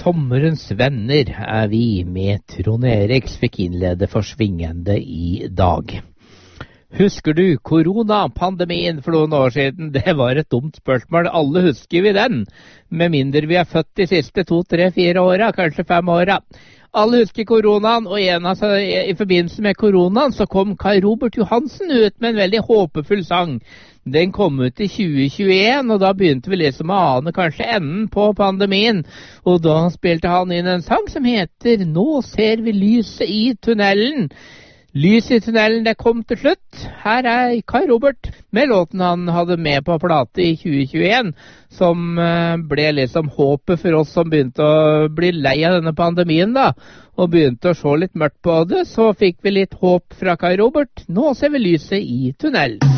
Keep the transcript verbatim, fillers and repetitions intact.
Sommerens venner er vi med Trond Eriks fikk innlede for svingende i dag. Husker du koronapandemien for noen år siden? Det var et dumt spørsmål. Alle husker vi den, med mindre vi er født de siste to, tre, fire åra, kanskje fem åra. Alle husker koronaen, og en, altså, i forbindelse med koronaen så kom Kai Robert Johansen ut med en veldig håpefull sang. Den kom ut i tjue tjueen, og da begynte vi liksom å ane kanskje enden på pandemien. Og da spilte han inn en sang som heter «Nå ser vi lyset i tunnelen». Lyset i tunnelen, det kom til slutt. Her er Kai Robert med låten han hadde med på plate i tjue tjueen, som ble liksom håpet for oss som begynte å bli lei av denne pandemien da, og begynte å se litt mørkt på det. Så fikk vi litt håp fra Kai Robert. Nå ser vi lyset i tunnelen.